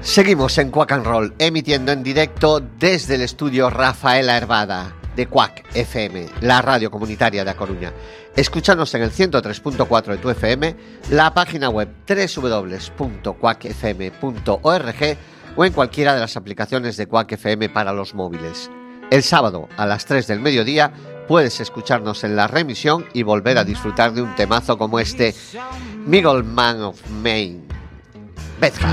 Seguimos en Quack and Roll, emitiendo en directo desde el estudio Rafaela Hervada de Quack FM, la radio comunitaria de A Coruña. Escúchanos en el 103.4 de tu FM, la página web www.quackfm.org o en cualquiera de las aplicaciones de Quack FM para los móviles. El sábado a las 3 del mediodía puedes escucharnos en la remisión y volver a disfrutar de un temazo como este, Middle Man of Maine. Beth Hart.